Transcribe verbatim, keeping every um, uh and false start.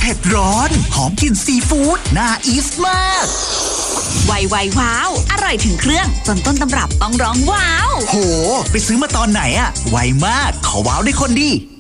ผ็ดร้อนหอมกลิ่นซีฟู้ดน่าอีสมากไวไวว้าวอร่อยถึงเครื่องจนต้นตำรับต้องร้องว้าวโหไปซื้อมาตอนไหนอะไวมากขอว้าวได้คนดี